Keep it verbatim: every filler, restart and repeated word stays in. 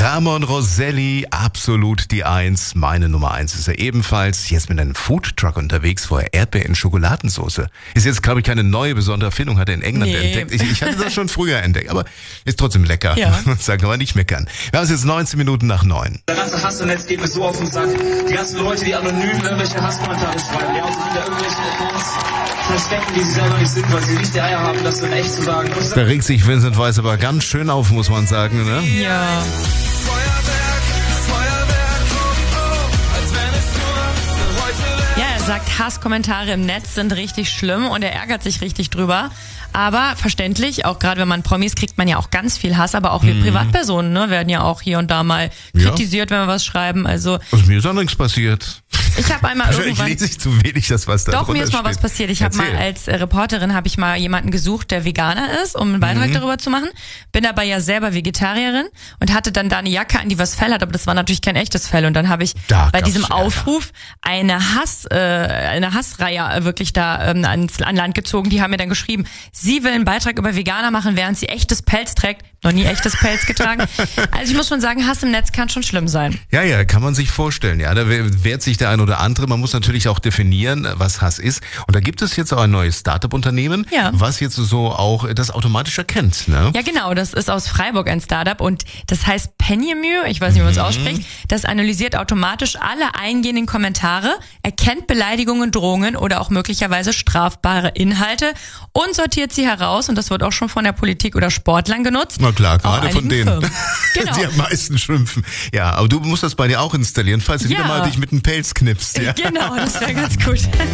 Ramon Roselli, absolut die Eins. Meine Nummer Eins ist er ebenfalls. Jetzt mit einem Foodtruck unterwegs, wo er Erdbeer in Schokoladensauce. Ist jetzt, glaube ich, keine neue besondere Erfindung, hat er in England Nee. entdeckt. Ich, ich hatte das schon früher entdeckt, aber ist trotzdem lecker. Ja. Sagen wir mal nicht meckern. Wir haben es jetzt neunzehn Minuten nach neun. Der ganze Hass im Netz geht mir so auf den Sack. Die ganzen Leute, die anonym irgendwelche Hasskommentare schreiben, ja, und sich da irgendwelche Accounts verstecken, die sie selber nicht sind, weil sie nicht die Eier haben, das in echt zu sagen. Da regt sich Vincent Weiss aber ganz schön auf, muss man sagen, ne? Ja. Ja, er sagt, Hasskommentare im Netz sind richtig schlimm und er ärgert sich richtig drüber. Aber verständlich, auch gerade wenn man Promis, kriegt man ja auch ganz viel Hass, aber auch wir Mhm. Privatpersonen ne, werden ja auch hier und da mal Ja. kritisiert, wenn wir was schreiben. Also Also mir ist auch nichts passiert. ich habe einmal Ich irgendwann... lese ich zu wenig, das was da Doch, mir drunter ist mal was steht. passiert. Ich habe mal Erzähl. als äh, Reporterin habe ich mal jemanden gesucht, der Veganer ist, um einen Beitrag Mhm. darüber zu machen. Bin aber ja selber Vegetarierin und hatte dann da eine Jacke an, die was Fell hat, aber das war natürlich kein echtes Fell. Und dann habe ich Da bei gab's diesem Ärger. Aufruf eine Hass, äh, eine Hassreihe äh, wirklich da ähm, ans, an Land gezogen. Die haben mir dann geschrieben, sie will einen Beitrag über Veganer machen, während sie echtes Pelz trägt. Noch nie echtes Pelz getragen. Also ich muss schon sagen, Hass im Netz kann schon schlimm sein. Ja, ja, kann man sich vorstellen. Ja, da wehrt sich der ein oder andere. Man muss natürlich auch definieren, was Hass ist. Und da gibt es jetzt auch ein neues Startup-Unternehmen, Ja. was jetzt so auch das automatisch erkennt. Ne? Ja, genau. Das ist aus Freiburg ein Startup und das heißt Penjamue, ich weiß nicht, wie man es ausspricht. Das analysiert automatisch alle eingehenden Kommentare, erkennt Beleidigungen, Drohungen oder auch möglicherweise strafbare Inhalte und sortiert sie heraus. Und das wird auch schon von der Politik oder Sportlern genutzt. Na klar, Auch gerade von einigen denen, Firmen. Genau. die am meisten schimpfen. Ja, aber du musst das bei dir auch installieren, falls du Ja. wieder mal dich mit einem Pelz knippst. Ja. Genau, das wäre ganz gut.